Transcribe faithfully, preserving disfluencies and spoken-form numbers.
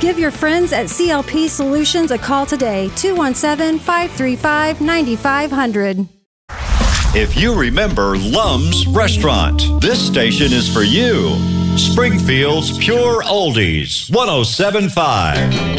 Give your friends at C L P Solutions a call today, two one seven, five three five, nine five zero zero. If you remember Lum's Restaurant, this station is for you. Springfield's Pure Oldies, one oh seven point five.